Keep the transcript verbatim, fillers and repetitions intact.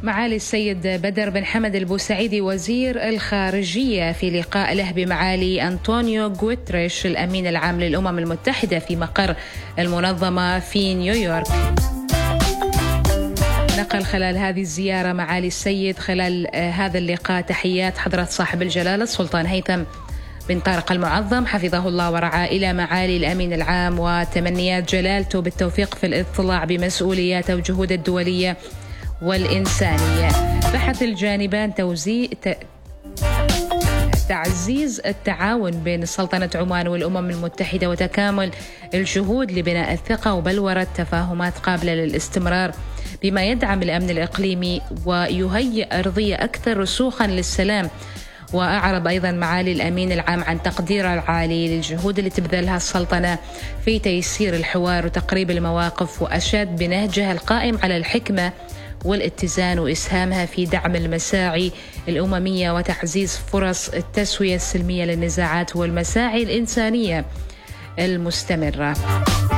معالي السيد بدر بن حمد البوسعيدي وزير الخارجية في لقاء له بمعالي أنطونيو غوتريش الأمين العام للأمم المتحدة في مقر المنظمة في نيويورك. نقل خلال هذه الزيارة معالي السيد خلال هذا اللقاء تحيات حضرة صاحب الجلالة السلطان هيثم بن طارق المعظم حفظه الله ورعاه إلى معالي الأمين العام، وتمنيات جلالته بالتوفيق في الاطلاع بمسؤولياته والجهود الدولية والإنسانية. بحث الجانبان توزيع ت... تعزيز التعاون بين سلطنة عمان والأمم المتحدة وتكامل الجهود لبناء الثقة وبلورة تفاهمات قابلة للاستمرار بما يدعم الأمن الإقليمي ويهيئ أرضية أكثر رسوخا للسلام. وأعرب أيضا معالي الأمين العام عن تقدير العالي للجهود اللي تبذلها السلطنة في تيسير الحوار وتقريب المواقف، وأشاد بنهجها القائم على الحكمة والاتزان وإسهامها في دعم المساعي الأممية وتعزيز فرص التسوية السلمية للنزاعات والمساعي الإنسانية المستمرة.